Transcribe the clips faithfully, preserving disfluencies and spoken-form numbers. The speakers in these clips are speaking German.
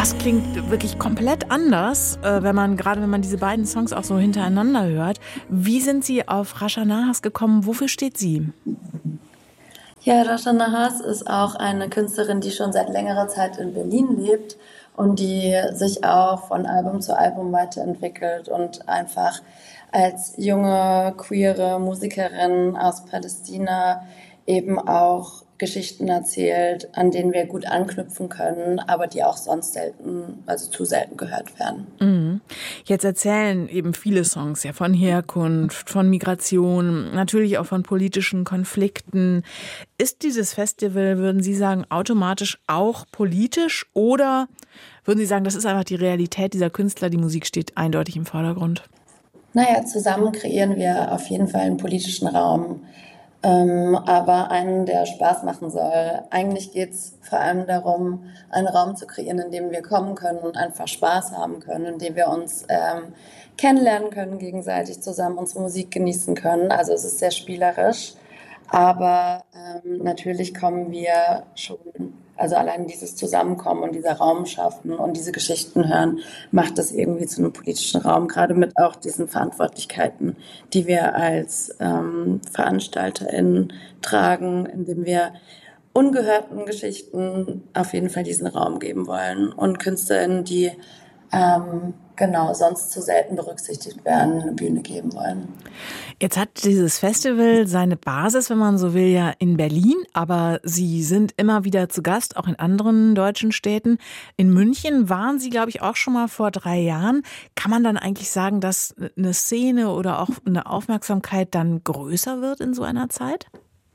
Das klingt wirklich komplett anders, äh, wenn man gerade wenn man diese beiden Songs auch so hintereinander hört. Wie sind Sie auf Rasha Nahas gekommen? Wofür steht sie? Ja, Rasha Nahas ist auch eine Künstlerin, die schon seit längerer Zeit in Berlin lebt und die sich auch von Album zu Album weiterentwickelt und einfach als junge, queere Musikerin aus Palästina eben auch Geschichten erzählt, an denen wir gut anknüpfen können, aber die auch sonst selten, also zu selten gehört werden. Mhm. Jetzt erzählen eben viele Songs ja von Herkunft, von Migration, natürlich auch von politischen Konflikten. Ist dieses Festival, würden Sie sagen, automatisch auch politisch oder würden Sie sagen, das ist einfach die Realität dieser Künstler, die Musik steht eindeutig im Vordergrund? Naja, zusammen kreieren wir auf jeden Fall einen politischen Raum. Ähm, aber einen, der Spaß machen soll. Eigentlich geht es vor allem darum, einen Raum zu kreieren, in dem wir kommen können und einfach Spaß haben können, in dem wir uns ähm, kennenlernen können, gegenseitig zusammen unsere Musik genießen können. Also es ist sehr spielerisch, aber ähm, natürlich kommen wir schon, also allein dieses Zusammenkommen und dieser Raum schaffen und diese Geschichten hören, macht das irgendwie zu einem politischen Raum, gerade mit auch diesen Verantwortlichkeiten, die wir als ähm, VeranstalterInnen tragen, indem wir ungehörten Geschichten auf jeden Fall diesen Raum geben wollen und KünstlerInnen, die ähm, genau sonst zu selten berücksichtigt werden, eine Bühne geben wollen. Jetzt hat dieses Festival seine Basis, wenn man so will, ja in Berlin, aber Sie sind immer wieder zu Gast, auch in anderen deutschen Städten. In München waren Sie, glaube ich, auch schon mal vor drei Jahren. Kann man dann eigentlich sagen, dass eine Szene oder auch eine Aufmerksamkeit dann größer wird in so einer Zeit?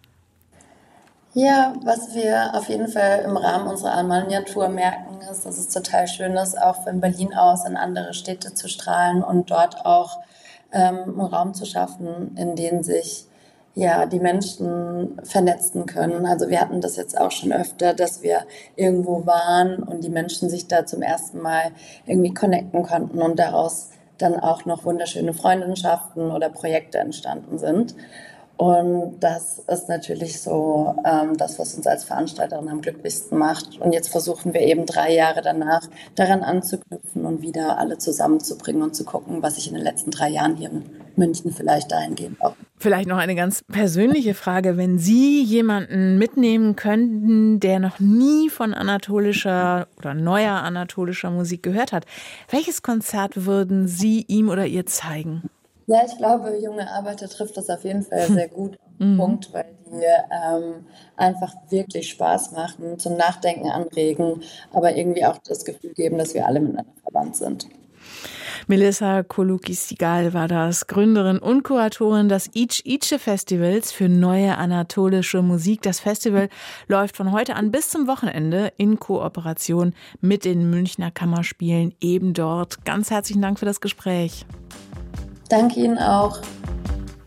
Ja, was wir auf jeden Fall im Rahmen unserer Almania-Tour merken, ist, dass es total schön ist, auch von Berlin aus in andere Städte zu strahlen und dort auch ähm, einen Raum zu schaffen, in dem sich ja die Menschen vernetzen können. Also wir hatten das jetzt auch schon öfter, dass wir irgendwo waren und die Menschen sich da zum ersten Mal irgendwie connecten konnten und daraus dann auch noch wunderschöne Freundschaften oder Projekte entstanden sind. Und das ist natürlich so ähm, das, was uns als Veranstalterin am glücklichsten macht. Und jetzt versuchen wir eben drei Jahre danach daran anzuknüpfen und wieder alle zusammenzubringen und zu gucken, was sich in den letzten drei Jahren hier in München vielleicht dahingehend auch. Vielleicht noch eine ganz persönliche Frage. Wenn Sie jemanden mitnehmen könnten, der noch nie von anatolischer oder neuer anatolischer Musik gehört hat, welches Konzert würden Sie ihm oder ihr zeigen? Ja, ich glaube, junge Arbeiter trifft das auf jeden Fall sehr gut auf den Punkt, weil die ähm, einfach wirklich Spaß machen, zum Nachdenken anregen, aber irgendwie auch das Gefühl geben, dass wir alle miteinander verwandt sind. Melissa Colucci-Sigal war das, Gründerin und Kuratorin des Iç-İçe-Festivals für neue anatolische Musik. Das Festival läuft von heute an bis zum Wochenende in Kooperation mit den Münchner Kammerspielen eben dort. Ganz herzlichen Dank für das Gespräch. Danke Ihnen auch.